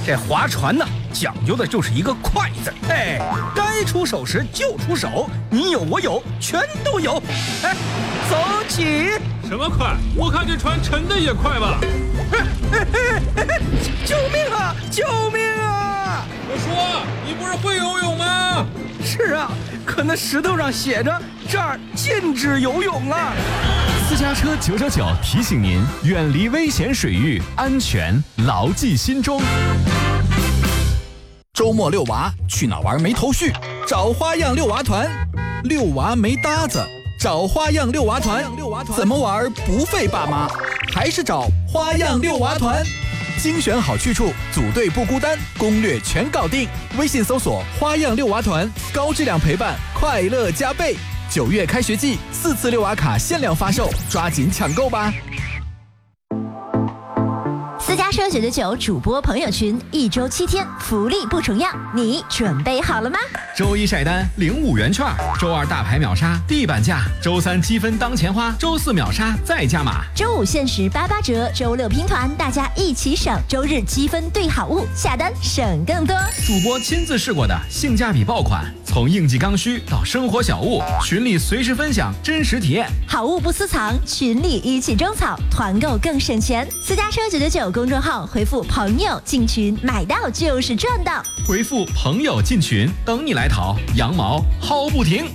这划船呢，讲究的就是一个快字。哎，该出手时就出手，你有我有，全都有。哎，走起！ 什么快？我看这船沉的也快吧。 救命啊！救命啊！ 我说，你不是会游泳吗？ 是啊，可那石头上写着这儿禁止游泳啊。 私家车999提醒您，远离危险水域，安全牢记心中。 周末遛娃去哪玩没头绪？找花样遛娃团。遛娃没搭子，找花样遛娃团。怎么玩不费爸妈？还是找花样遛娃团。精选好去处，组队不孤单，攻略全搞定。微信搜索花样遛娃团，高质量陪伴，快乐加倍。9月开学季，4次遛娃卡限量发售，抓紧抢购吧！ 私家车999主播朋友群，1周7天，福利不重样，你准备好了吗？ 周一晒单领5元券，周二大牌秒杀地板价，周三积分当钱花，周四秒杀再加码， 周五限时88折，周六拼团，大家一起省，周日积分兑好物，下单省更多。 主播亲自试过的性价比爆款，从应季刚需到生活小物，群里随时分享真实体验， 好物不私藏，群里一起种草，团购更省钱。私家车999公众号回复朋友进群，买到就是赚到。 回复朋友进群，等你来淘，羊毛薅不停。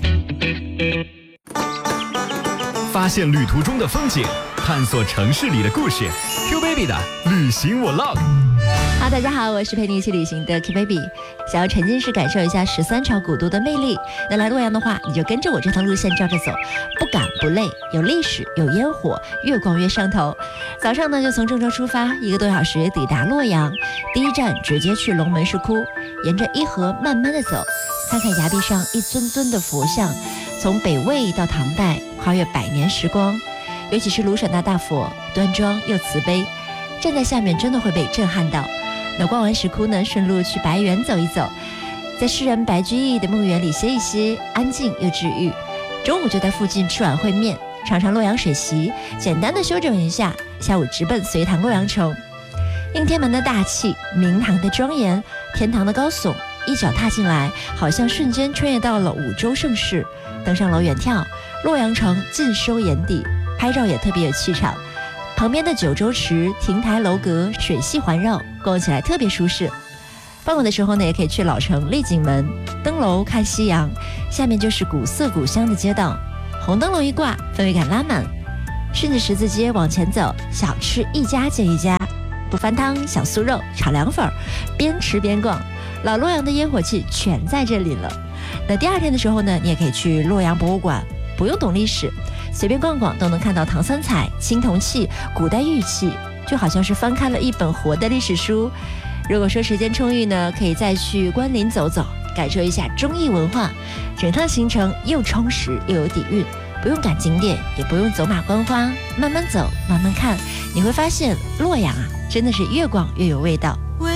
发现旅途中的风景，探索城市里的故事。Q Baby 的旅行我 log。 好，大家好，我是陪你一起旅行的 Q Baby。想要沉浸式感受一下13朝古都的魅力，那来洛阳的话，你就跟着我这条路线照着走，不赶不累，有历史，有烟火，越逛越上头。早上呢，就从郑州出发，1个多小时抵达洛阳，第一站直接去龙门石窟，沿着伊河慢慢的走，看看崖壁上一尊尊的佛像，从北魏到唐代，跨越100年时光。尤其是卢舍那大佛，端庄又慈悲，站在下面真的会被震撼到。那逛完石窟呢，顺路去白园走一走，在诗人白居易的墓园里歇一歇，安静又治愈。中午就在附近吃碗烩面，尝尝洛阳水席，简单的休整一下，下午直奔隋唐洛阳城。应天门的大气，明堂的庄严，天堂的高耸，一脚踏进来，好像瞬间穿越到了5州盛世。登上楼远眺，洛阳城尽收眼底，拍照也特别有气场。旁边的九州池亭台楼阁，水系环绕，逛起来特别舒适。傍晚的时候呢，也可以去老城丽景门登楼看夕阳，下面就是古色古香的街道，红灯笼一挂，氛围感拉满。顺着十字街往前走，小吃一家接一家，不翻汤、小酥肉、炒凉粉，边吃边逛，老洛阳的烟火气全在这里了。那第二天的时候呢，你也可以去洛阳博物馆，不用懂历史，随便逛逛都能看到唐三彩、青铜器、古代玉器，就好像是翻开了一本活的历史书。如果说时间充裕呢，可以再去关林走走，感受一下忠义文化，整趟行程又充实又有底蕴，不用赶景点，也不用走马观花，慢慢走慢慢看，你会发现洛阳啊，真的是越逛越有味道。 为